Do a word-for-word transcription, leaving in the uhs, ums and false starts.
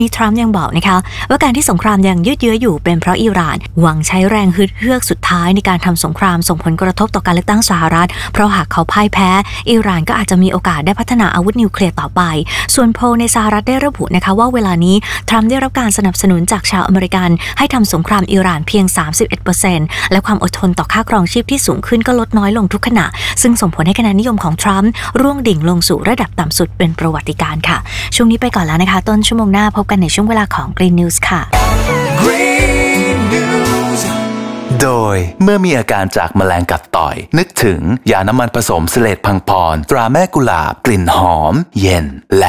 ทรัมป์ยังบอกนะคะว่าการที่สงครามยังยืดเยื้ออยู่เป็นเพราะอิหร่านหวังใช้แรงฮึดเฮือกสุดท้ายในการทำสงครามส่งผลกระทบต่อการเลือกตั้งสหรัฐเพราะหากเขาพ่ายแพ้อิหร่านก็อาจจะมีโอกาสได้พัฒนาอาวุธนิวเคลียร์ต่อไปส่วนโพลในสหรัฐได้ระบุนะคะว่าเวลานี้ทรัมป์ได้รับการสนับสนุนจากชาวอเมริกันให้ทำสงครามอิหร่านเพียง สามสิบเอ็ดเปอร์เซ็นต์ และความอดทนต่อค่าครองชีพที่สูงขึ้นก็ลดน้อยลงทุกขณะซึ่งส่งผลให้คะแนนนิยมของทรัมป์ร่วงดิ่งลงสู่ระดับต่ำสุดเป็นประวัติการณ์ค่ะช่วงนี้ไปก่อนแล้วนะคะต้นชั่วโมงหน้าพบกันในช่วงเวลาของ Green News ค่ะ Green News โดยเมื่อมีอาการจากแมลงกัดต่อยนึกถึงยาน้ำมันผสมเสลดพังพรตราแม่กุหลาบกลิ่นหอมเย็นและ